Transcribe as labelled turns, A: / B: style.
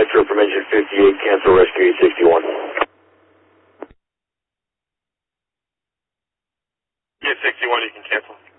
A: Metro from engine 58, cancel rescue 861.
B: 861, you can cancel.